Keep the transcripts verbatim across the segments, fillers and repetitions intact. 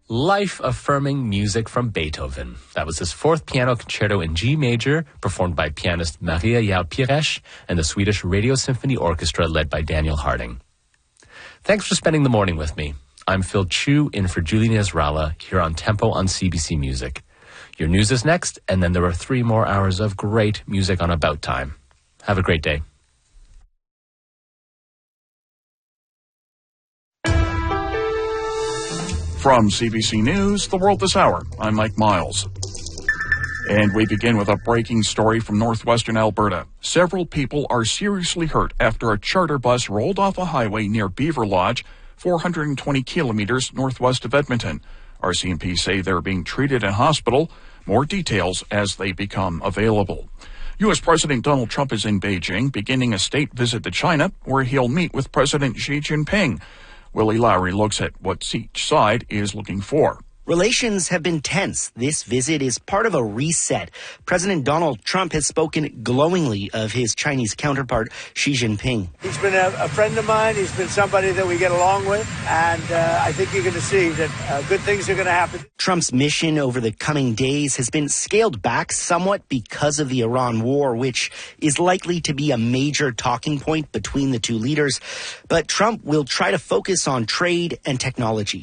life-affirming music from Beethoven. That was his fourth piano concerto in G major, performed by pianist Maria João Pires and the Swedish Radio Symphony Orchestra led by Daniel Harding. Thanks for spending the morning with me. I'm Phil Chu, in for Julie Nezrala, here on Tempo on C B C Music. Your news is next, and then there are three more hours of great music on About Time. Have a great day. From C B C News, The World This Hour, I'm Mike Miles. And we begin with a breaking story from northwestern Alberta. Several people are seriously hurt after a charter bus rolled off a highway near Beaver Lodge, four hundred twenty kilometers northwest of Edmonton. R C M P say they're being treated in hospital. More details as they become available. U S President Donald Trump is in Beijing, beginning a state visit to China, where he'll meet with President Xi Jinping. Willie Lowry looks at what each side is looking for. Relations have been tense. This visit is part of a reset. President Donald Trump has spoken glowingly of his Chinese counterpart, Xi Jinping. He's been a, a friend of mine. He's been somebody that we get along with. And uh, I think you're going to see that uh, good things are going to happen. Trump's mission over the coming days has been scaled back somewhat because of the Iran war, which is likely to be a major talking point between the two leaders. But Trump will try to focus on trade and technology.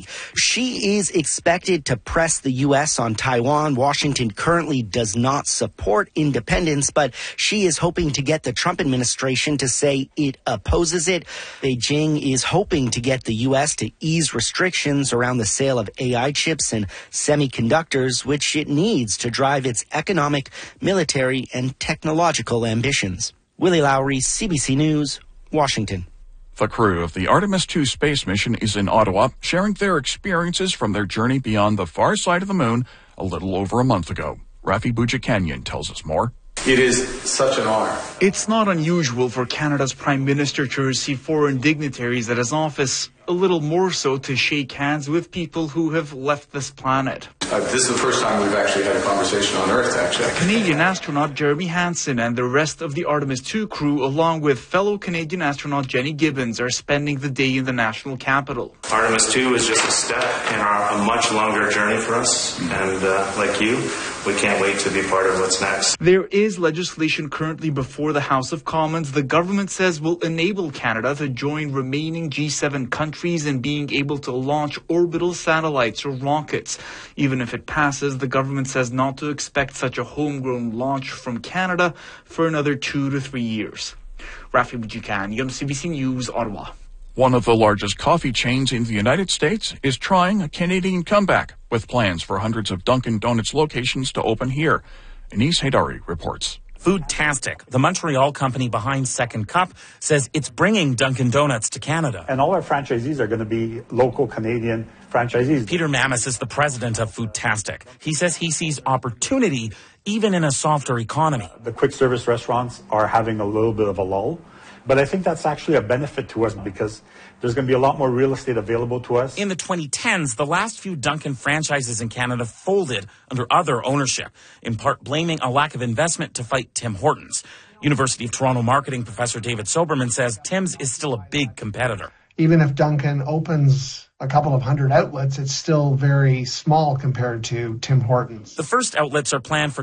Xi is expected to press the U S on Taiwan. Washington currently does not support independence, but Xi is hoping to get the Trump administration to say it opposes it. Beijing is hoping to get the U S to ease restrictions around the sale of A I chips and semiconductors, which it needs to drive its economic, military, and technological ambitions. Willie Lowry, C B C News, Washington. The crew of the Artemis two space mission is in Ottawa, sharing their experiences from their journey beyond the far side of the moon a little over a month ago. Rafi Boudjikanian tells us more. It is such an honor. It's not unusual for Canada's Prime Minister to receive foreign dignitaries at his office, a little more so to shake hands with people who have left this planet. Uh, this is the first time we've actually had a conversation on Earth, actually. Canadian astronaut Jeremy Hansen and the rest of the Artemis two crew, along with fellow Canadian astronaut Jenny Gibbons, are spending the day in the national capital. Artemis two is just a step in our, a much longer journey for us, and uh, like you, we can't wait to be part of what's next. There is legislation currently before the House of Commons the government says will enable Canada to join remaining G seven countries in being able to launch orbital satellites or rockets. Even if it passes, the government says not to expect such a homegrown launch from Canada for another two to three years. Rafi Boudjikanian, C B C News, Ottawa. One of the largest coffee chains in the United States is trying a Canadian comeback, with plans for hundreds of Dunkin' Donuts locations to open here. Anis Haidari reports. Foodtastic, the Montreal company behind Second Cup, says it's bringing Dunkin' Donuts to Canada. And all our franchisees are going to be local Canadian franchisees. Peter Mamis is the president of Foodtastic. He says he sees opportunity even in a softer economy. The quick service restaurants are having a little bit of a lull. But I think that's actually a benefit to us because there's going to be a lot more real estate available to us. In the twenty tens, the last few Dunkin' franchises in Canada folded under other ownership, in part blaming a lack of investment to fight Tim Hortons. University of Toronto marketing professor David Soberman says Tim's is still a big competitor. Even if Dunkin' opens a couple of hundred outlets, it's still very small compared to Tim Hortons. The first outlets are planned for